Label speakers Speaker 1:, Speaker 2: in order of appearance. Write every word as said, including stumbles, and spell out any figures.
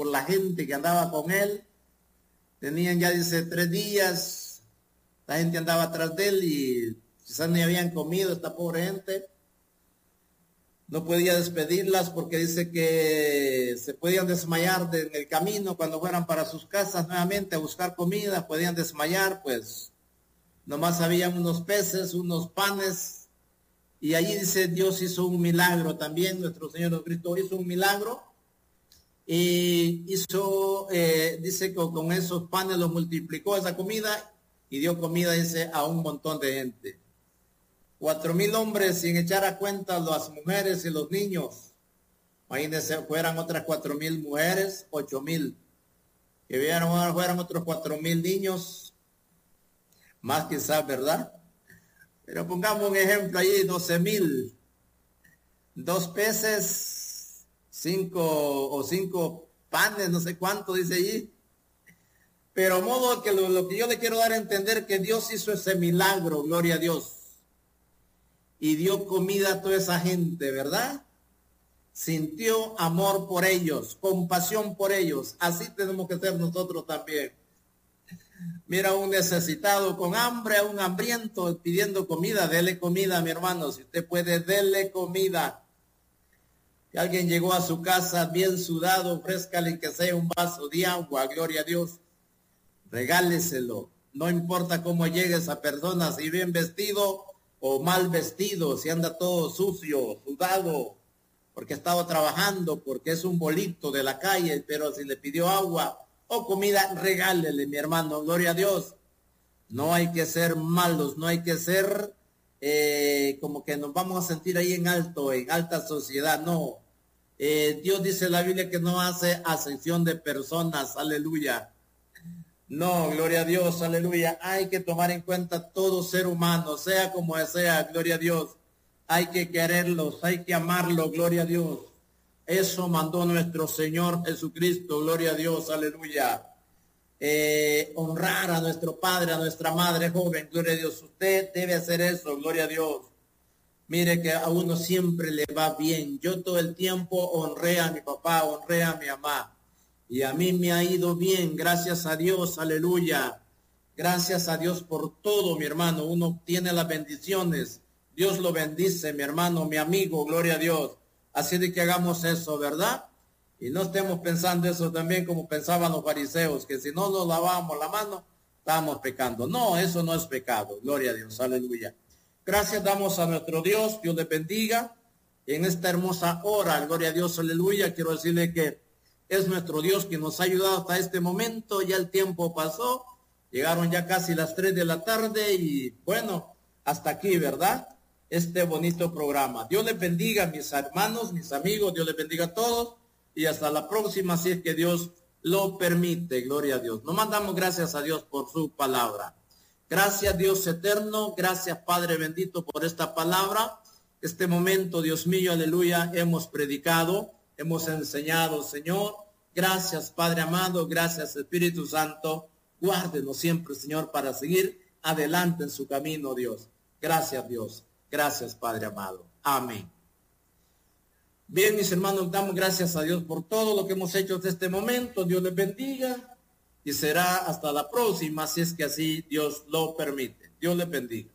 Speaker 1: por la gente que andaba con él. Tenían ya, dice, tres días, la gente andaba atrás de él y quizás ni habían comido esta pobre gente. No podía despedirlas porque dice que se podían desmayar de, en el camino cuando fueran para sus casas nuevamente a buscar comida, podían desmayar, pues nomás habían unos peces, unos panes, y allí dice Dios hizo un milagro también, nuestro Señor Jesucristo hizo un milagro, y hizo, eh, dice que con esos panes los multiplicó esa comida, y dio comida, dice, a un montón de gente. Cuatro mil hombres sin echar a cuenta las mujeres y los niños. Imagínense, fueran otras cuatro mil mujeres, ocho mil. Que vieran, fueran otros cuatro mil niños. Más quizás, ¿verdad? Pero pongamos un ejemplo allí, doce mil. Dos peces, cinco o cinco panes, no sé cuánto dice allí. Pero modo que lo, lo que yo le quiero dar a entender que Dios hizo ese milagro, gloria a Dios. Y dio comida a toda esa gente, ¿verdad? Sintió amor por ellos, compasión por ellos. Así tenemos que ser nosotros también. Mira a un necesitado con hambre, a un hambriento pidiendo comida, dele comida, mi hermano. Si usted puede, dele comida. Si alguien llegó a su casa bien sudado, ofrézcale que sea un vaso de agua, gloria a Dios. Regáleselo. No importa cómo llegue esa persona, si bien vestido o mal vestido, si anda todo sucio, sudado, porque estaba trabajando, porque es un bolito de la calle, pero si le pidió agua o comida, regálele, mi hermano, gloria a Dios. No hay que ser malos, no hay que ser eh, como que nos vamos a sentir ahí en alto, en alta sociedad, no. Eh, Dios dice en la Biblia que no hace acepción de personas, aleluya. No, gloria a Dios, aleluya. Hay que tomar en cuenta todo ser humano, sea como sea, gloria a Dios. Hay que quererlos, hay que amarlos, gloria a Dios. Eso mandó nuestro Señor Jesucristo, gloria a Dios, aleluya. Eh, honrar a nuestro padre, a nuestra madre joven, gloria a Dios. Usted debe hacer eso, gloria a Dios. Mire que a uno siempre le va bien. Yo todo el tiempo honré a mi papá, honré a mi mamá. Y a mí me ha ido bien, gracias a Dios, aleluya. Gracias a Dios por todo, mi hermano. Uno tiene las bendiciones. Dios lo bendice, mi hermano, mi amigo, gloria a Dios. Así de que hagamos eso, ¿verdad? Y no estemos pensando eso también como pensaban los fariseos, que si no nos lavamos la mano, estamos pecando. No, eso no es pecado, gloria a Dios, aleluya. Gracias damos a nuestro Dios, Dios le bendiga. En esta hermosa hora, gloria a Dios, aleluya, quiero decirle que es nuestro Dios que nos ha ayudado hasta este momento, ya el tiempo pasó, llegaron ya casi las tres de la tarde y bueno, hasta aquí, ¿verdad? Este bonito programa. Dios les bendiga, mis hermanos, mis amigos, Dios les bendiga a todos y hasta la próxima, si es que Dios lo permite, gloria a Dios. Nos mandamos gracias a Dios por su palabra. Gracias Dios eterno, gracias Padre bendito por esta palabra. Este momento, Dios mío, aleluya, hemos predicado, hemos enseñado, Señor. Gracias, Padre amado, gracias, Espíritu Santo. Guárdenos siempre, Señor, para seguir adelante en su camino, Dios. Gracias, Dios. Gracias, Padre amado. Amén. Bien, mis hermanos, damos gracias a Dios por todo lo que hemos hecho hasta este momento. Dios les bendiga y será hasta la próxima, si es que así Dios lo permite. Dios les bendiga.